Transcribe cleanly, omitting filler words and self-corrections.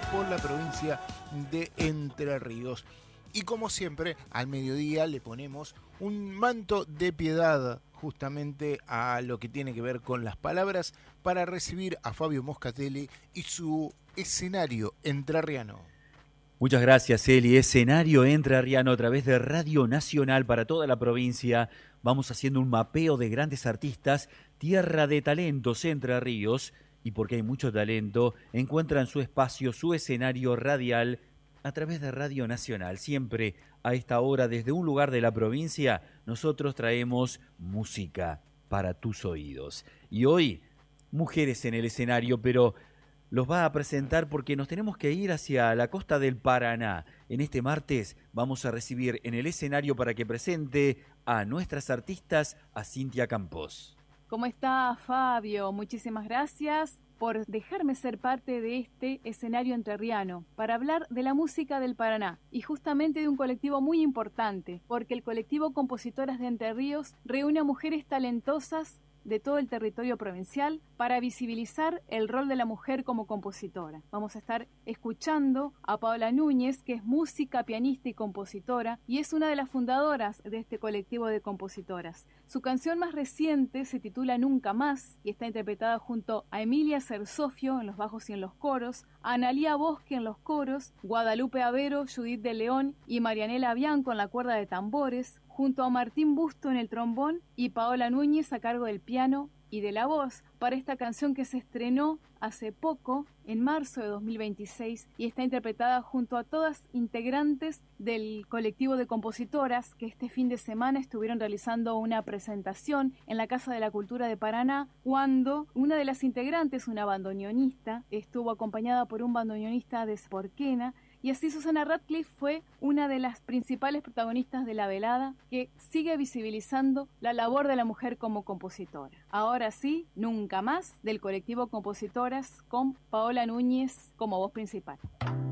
por la provincia de Entre Ríos. Y como siempre, al mediodía le ponemos un manto de piedad justamente a lo que tiene que ver con las palabras para recibir a Fabio Moscatelli y su escenario entrerriano. Muchas gracias, Eli. Escenario entrerriano a través de Radio Nacional para toda la provincia. Vamos haciendo un mapeo de grandes artistas, tierra de talentos Entre Ríos, y porque hay mucho talento, encuentran su espacio, su escenario radial a través de Radio Nacional. Siempre a esta hora, desde un lugar de la provincia, nosotros traemos música para tus oídos. Y hoy, mujeres en el escenario, pero los va a presentar porque nos tenemos que ir hacia la costa del Paraná. En este martes vamos a recibir en el escenario para que presente a nuestras artistas a Cintia Campos. ¿Cómo está, Fabio? Muchísimas gracias por dejarme ser parte de este escenario entrerriano para hablar de la música del Paraná y justamente de un colectivo muy importante, porque el colectivo Compositoras de Entre Ríos reúne a mujeres talentosas de todo el territorio provincial para visibilizar el rol de la mujer como compositora. Vamos a estar escuchando a Paola Núñez, que es música, pianista y compositora, y es una de las fundadoras de este colectivo de compositoras. Su canción más reciente se titula Nunca Más y está interpretada junto a Emilia Cersofio en los bajos y en los coros, a Analía Bosque en los coros, Guadalupe Avero, Judith de León y Marianela Bianco en la cuerda de tambores, junto a Martín Busto en el trombón y Paola Núñez a cargo del piano y de la voz para esta canción que se estrenó hace poco, en marzo de 2026, y está interpretada junto a todas integrantes del colectivo de compositoras que este fin de semana estuvieron realizando una presentación en la Casa de la Cultura de Paraná, cuando una de las integrantes, una bandoneonista, estuvo acompañada por un bandoneonista de Sporquena. Y así Susana Radcliffe fue una de las principales protagonistas de la velada que sigue visibilizando la labor de la mujer como compositora. Ahora sí, Nunca Más, del colectivo Compositoras con Paola Núñez como voz principal.